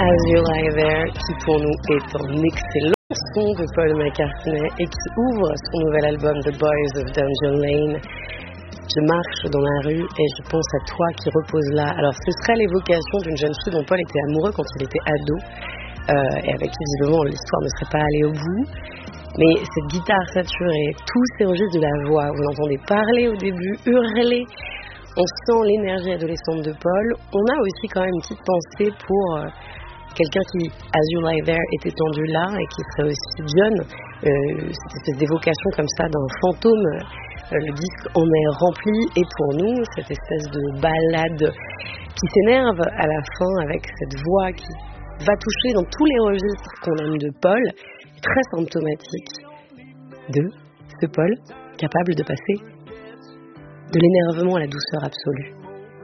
As You Lie There, qui pour nous est un excellent son de Paul McCartney et qui ouvre son nouvel album The Boys of Dungeon Lane. Je marche dans la rue et je pense à toi qui repose là. Alors ce serait l'évocation d'une jeune fille dont Paul était amoureux quand il était ado et avec qui visiblement l'histoire ne serait pas allée au bout. Mais cette guitare saturée, tous ces registres de la voix, vous l'entendez parler au début, hurler, on sent l'énergie adolescente de Paul. On a aussi quand même une petite pensée pour quelqu'un qui, As You Lie There, est étendu là et qui serait aussi John. Cette espèce d'évocation comme ça d'un fantôme. Le disque en est rempli et pour nous, cette espèce de ballade qui s'énerve à la fin avec cette voix qui va toucher dans tous les registres qu'on aime de Paul, est très symptomatique de ce Paul capable de passer de l'énervement à la douceur absolue.